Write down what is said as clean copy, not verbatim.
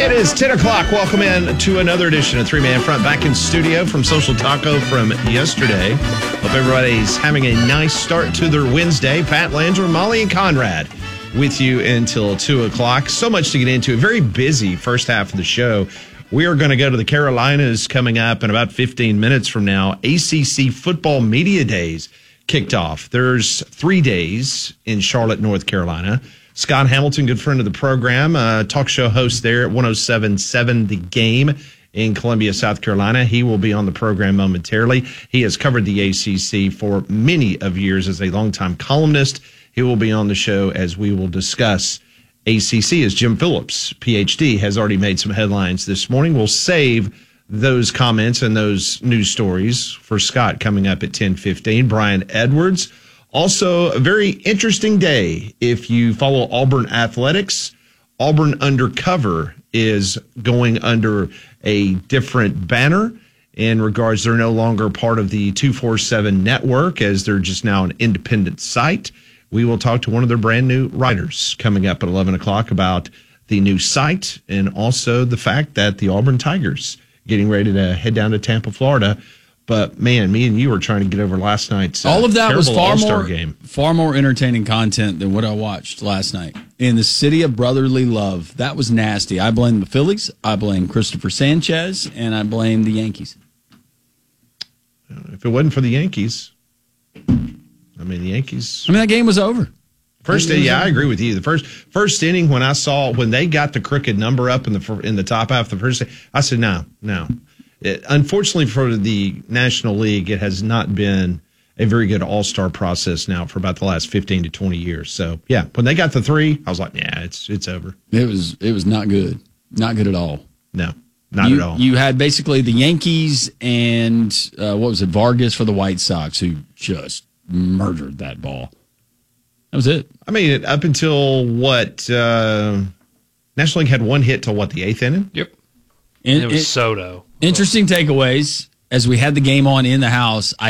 It is 10 o'clock. Welcome in to another edition of Three Man Front. Back in studio from Social Taco from yesterday. Hope everybody's having a nice start to their Wednesday. Pat Landry, Molly, and Conrad with you until 2 o'clock. So much to get into. A very busy first half of the show. We are going to go to the Carolinas coming up in about 15 minutes from now. ACC Football Media Days kicked off. There's 3 days in Charlotte, North Carolina. Scott Hamilton, good friend of the program, talk show host there at 107.7 The Game in Columbia, South Carolina. He will be on the program momentarily. He has covered the ACC for many of years as a longtime columnist. He will be on the show as we will discuss ACC, as Jim Phillips, PhD, has already made some headlines this morning. We'll save those comments and those news stories for Scott coming up at 10:15. Brian Edwards. Also, a very interesting day if you follow Auburn athletics. Auburn Undercover is going under a different banner in regards they're no longer part of the 247 network as they're just now an independent site. We will talk to one of their brand new writers coming up at 11 o'clock about the new site and also the fact that the Auburn Tigers getting ready to head down to Tampa, Florida. But, man, me and you were trying to get over last night's all of that was far more entertaining content than what I watched last night. In the city of brotherly love, that was nasty. I blame the Phillies, I blame Christopher Sanchez, and I blame the Yankees. If it wasn't for the Yankees, the Yankees. That game was over. I agree with you. The first inning when they got the crooked number up in the top half of the first, I said no. Unfortunately for the National League, it has not been a very good all-star process now for about the last 15 to 20 years. So, yeah, when they got the 3, I was like, yeah, it's over. It was not good. Not good at all. No, not at all. You had basically the Yankees and, Vargas for the White Sox, who just murdered that ball. That was it. Up until National League had one hit till the 8th inning? Yep. And it was Soto. Interesting takeaways. As we had the game on in the house,